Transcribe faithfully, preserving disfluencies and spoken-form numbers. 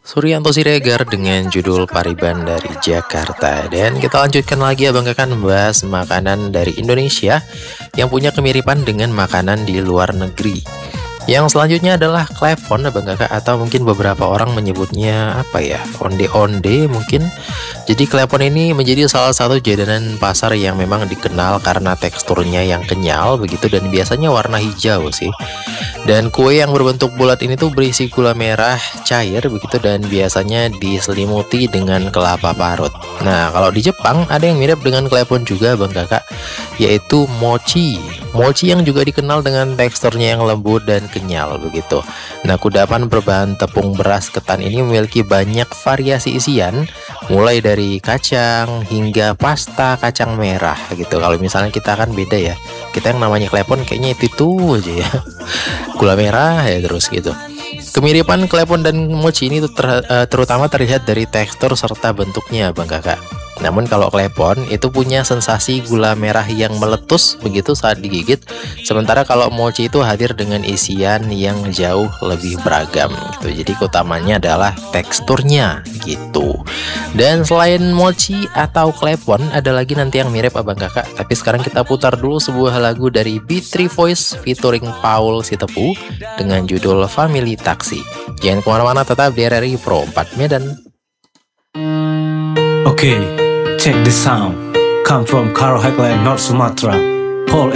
Suryanto Siregar dengan judul Pariban dari Jakarta. Dan kita lanjutkan lagi abang kakak membahas makanan dari Indonesia yang punya kemiripan dengan makanan di luar negeri. Yang selanjutnya adalah klepon abang kakak, atau mungkin beberapa orang menyebutnya apa ya, onde-onde mungkin. Jadi klepon ini menjadi salah satu jajanan pasar yang memang dikenal karena teksturnya yang kenyal begitu, dan biasanya warna hijau sih. Dan kue yang berbentuk bulat ini tuh berisi gula merah cair begitu, dan biasanya diselimuti dengan kelapa parut. Nah, kalau di Jepang ada yang mirip dengan klepon juga bang kakak, yaitu mochi. Mochi yang juga dikenal dengan teksturnya yang lembut dan kenyal begitu. Nah, kudapan berbahan tepung beras ketan ini memiliki banyak variasi isian, mulai dari kacang hingga pasta kacang merah gitu. Kalau misalnya kita kan beda ya, kita yang namanya klepon kayaknya itu tuh aja ya, gula merah ya terus gitu. Kemiripan klepon dan mochi ini tuh ter, uh, terutama terlihat dari tekstur serta bentuknya bang kakak. Namun kalau klepon itu punya sensasi gula merah yang meletus begitu saat digigit, sementara kalau mochi itu hadir dengan isian yang jauh lebih beragam gitu. Jadi utamanya adalah teksturnya gitu. Dan selain mochi atau klepon, ada lagi nanti yang mirip abang kakak. Tapi sekarang kita putar dulu sebuah lagu dari B tiga Voice featuring Paul Sitepu dengan judul Family Taxi. Jangan kemana-mana, tetap di R R I Pro empat Medan. Okay, check the sound. Come from Karo Highland, North Sumatra. Paul